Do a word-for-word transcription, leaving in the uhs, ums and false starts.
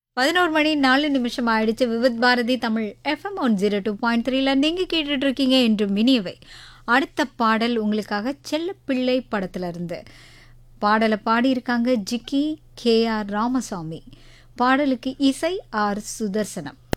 பதினொரு மணி நாலு நிமிஷம் ஆயிடுச்சு. Vividh Bharathi Tamil FM one zero two point த்ரீல நீங்க கேட்டுட்டு இருக்கீங்க என்றும் இனியவை. அடுத்த பாடல் உங்களுக்காக செல்லப்பிள்ளை படத்துல இருந்து பாடலை பாடியிருக்காங்க ஜிக்கி கே ஆர் ராமசாமி. பாடலுக்கு இசை ஆர் சுதர்சனம்.